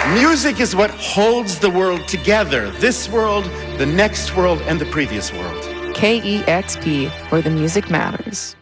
Music is what holds the world together. This world, the next world, and the previous world. KEXP, where the music matters.